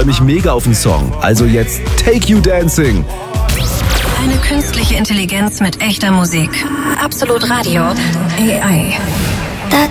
mich mega auf den Song. Also jetzt Take You Dancing. Eine künstliche Intelligenz mit echter Musik. Absolut Radio. AI.